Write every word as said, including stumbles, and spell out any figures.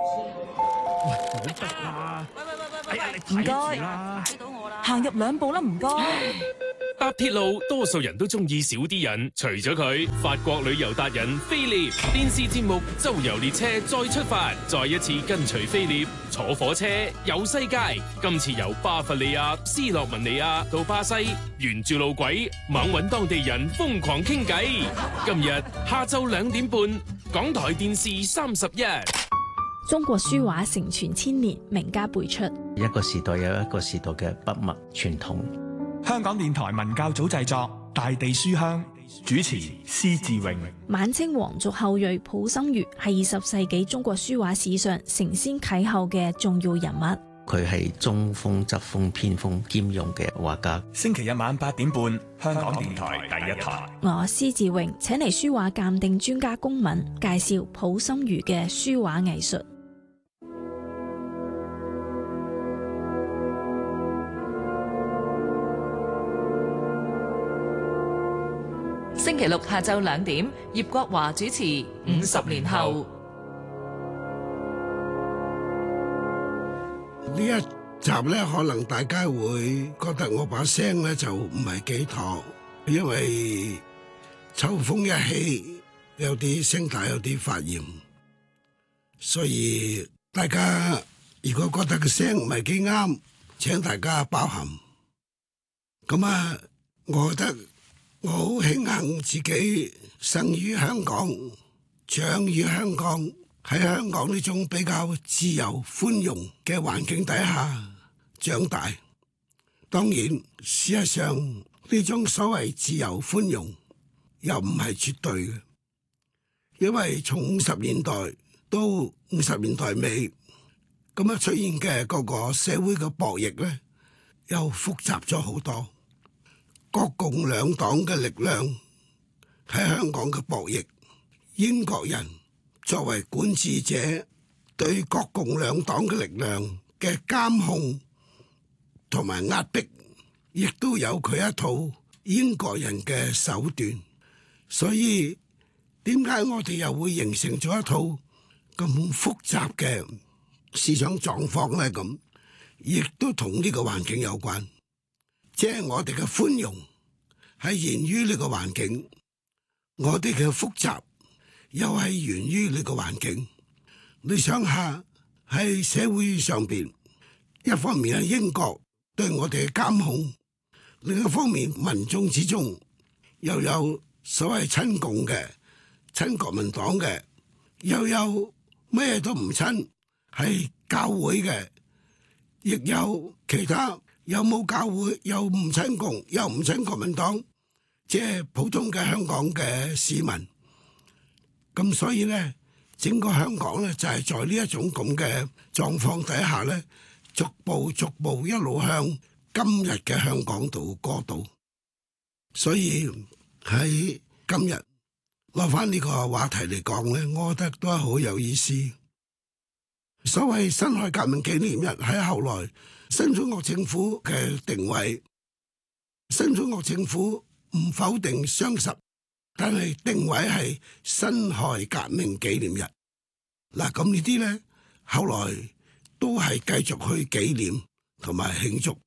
喂，唔好逼啦！ 喂喂喂喂哎呀， 喂你喂， 睇住啦！ 睇到我啦！ 行入兩步啦，唔該。 搭鐵路，多數人都中意少啲人，除咗佢，法國旅遊達人菲臘電視節目《周遊列車》再出發，再一次跟隨菲臘坐火車遊世界。今次由巴伐利亞、斯洛文尼亞到巴西，沿住路軌猛搵當地人瘋狂傾偈。今日下晝兩點半，港台電視三十一。 中國書畫承傳千年，名家輩出。 一個時代有一個時代嘅筆墨傳統。 香港電台文教組製作《大地書香》，主持施志榮。 晚清皇族後裔蒲生瑜係二十世紀中國書畫史上承先啟後嘅重要人物。 佢係中風、側風、偏風兼用嘅畫家。 星期日晚八點半，香港電台第一台。 我施志榮請嚟書畫鑑定專家龔敏介紹蒲生瑜嘅書畫藝術。 星期六下晝兩點，葉國華主持《五十年後》。 呢一集咧，可能大家會覺得我把聲咧就唔係幾妥，因為秋風一起，有啲聲帶有啲發炎，所以大家如果覺得個聲唔係幾啱，請大家包涵。咁啊，我覺得我好慶幸自己生於香港，長於香港，喺香港呢種比較自由寬容嘅環境底下長大。當然，事實上呢種所謂自由寬容又唔係絕對嘅，因為從五十年代到五十年代尾咁樣出現嘅嗰個社會嘅博弈咧，又複雜咗好多。國共兩黨嘅力量喺香港嘅博弈，英國人作為管治者對國共兩黨嘅力量嘅監控同埋壓迫，亦都有佢一套英國人嘅手段。所以點解我哋又會形成咗一套咁複雜嘅思想狀況呢？咁亦都同呢個環境有關。即係我哋嘅寬容係源於呢個環境，我哋嘅複雜又係源於呢個環境。你想下喺社會上邊，一方面係英國對我哋嘅監控，另一方面民眾之中又有所謂親共嘅、親國民黨嘅，又有咩都唔親係教會嘅，亦有其他。有冇教會，又唔親共，又唔親國民黨，即係普通嘅香港嘅市民。咁所以咧，整個香港咧就係在呢一種咁嘅狀況底下咧，逐步逐步一路向今日嘅香港度過渡。所以喺今日攞翻呢個話題嚟講咧，我覺得都係好有意思。所謂辛亥革命紀念日喺後來新中國政府嘅定位，新中國政府唔否定雙十，但係定位係辛亥革命紀念日。嗱，咁呢啲咧後來都係繼續去紀念同埋慶祝。